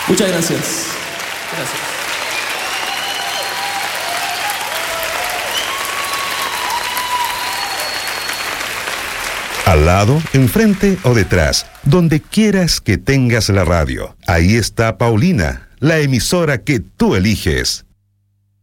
Muchas gracias. Gracias. Al lado, enfrente o detrás, donde quieras que tengas la radio. Ahí está Paulina, la emisora que tú eliges.